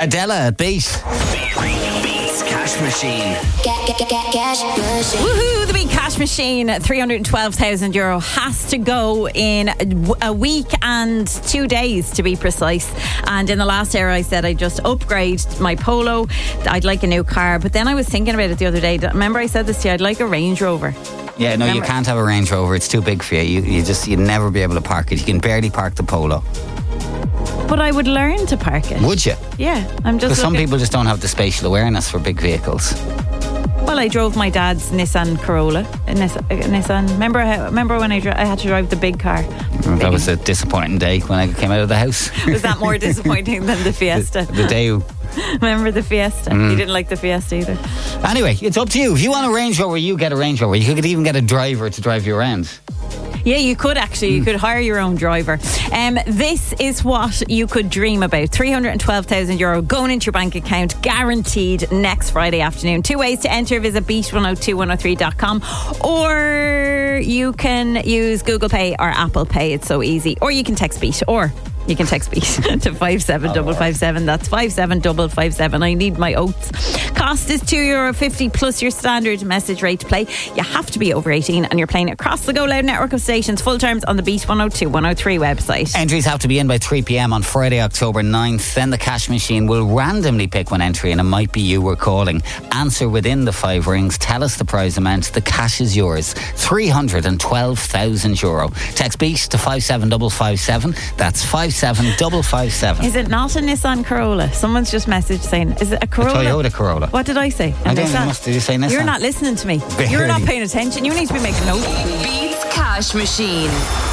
Adela at Beat. Beats Cash Machine. Cash machine. Woohoo, the big cash machine, €312,000 has to go in a week and 2 days to be precise. And in the last hour I said I'd just upgrade my Polo, I'd like a new car, but then I was thinking about it the other day. Remember I said this to you, I'd like a Range Rover. Yeah, no, you can't have a Range Rover. It's too big for you. You'd never be able to park it. You can barely park the Polo. But I would learn to park it. Would you? Yeah, I'm just Because some people just don't have the spatial awareness for big vehicles. Well, I drove my dad's Nissan Corolla. Nissan. Remember when I had to drive the big car? That was a disappointing day when I came out of the house. Was that more disappointing than the Fiesta? the day. Remember the Fiesta? You didn't like the Fiesta either. Anyway, it's up to you. If you want a Range Rover, you get a Range Rover. You could even get a driver to drive you around. Yeah, you could actually. You could hire your own driver. This is what you could dream about. €312,000 going into your bank account, guaranteed next Friday afternoon. 2 ways to enter. Visit beat102103.com, or you can use Google Pay or Apple Pay. It's so easy. Or you can text Beat, or you can text Beat to 57557. That's 57557. I need my oats. Cost is €2.50 plus your standard message rate to play. You have to be over 18 and you're playing across the Go Loud network of stations. Full terms on the Beat 102 103 website. Entries have to be in by 3 p.m. on Friday, October 9th. Then the cash machine will randomly pick one entry, and it might be you we're calling. Answer within the 5 rings. Tell us the prize amount. The cash is yours. €312,000. Text Beat to 57557. That's 57557. Is it not a Nissan Corolla? Someone's just messaged saying, is it a Corolla? A Toyota Corolla. What did I say? I don't know. Did you say Nissan? You're not listening to me. Barely. You're not paying attention. You need to be making notes. Beats Cash Machine.